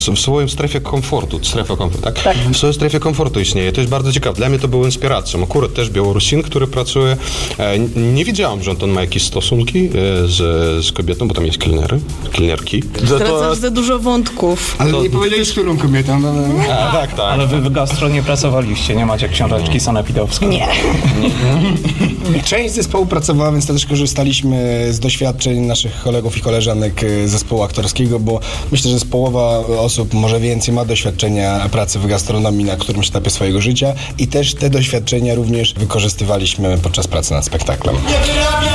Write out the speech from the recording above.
w swoim strefie komfortu, tak? W swojej strefie komfortu istnieje. To jest bardzo ciekawe. Dla mnie to było inspiracją. Akurat też Białorusin, który pracuje. Nie wiedziałam, że on ma jakieś stosunki z kobietą, bo tam jest kelnerki. Zdradzasz za dużo wątków. Ale nie powiedzieli, z którą kobietą. Tak. Ale wy w gastro nie pracowaliście, nie macie książeczki sanepidowskiej. Nie. Część zespołu pracowała, więc też korzystaliśmy z doświadczeń naszych kolegów i koleżanek zespołu aktorskiego, bo myślę, że z połowa osób, może więcej, ma doświadczenia pracy w gastronomii na którymś etapie swojego życia i też te doświadczenia również wykorzystywaliśmy podczas pracy nad spektaklem.